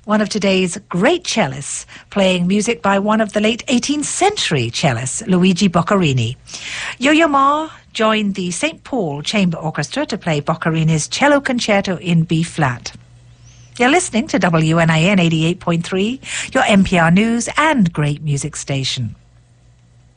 one of today's great cellists, playing music by one of the late 18th century cellists, Luigi Boccherini. Yo-Yo Ma joined the St. Paul Chamber Orchestra to play Boccherini's Cello Concerto in B-flat. You're listening to WNIN 88.3, your NPR News and Great Music station.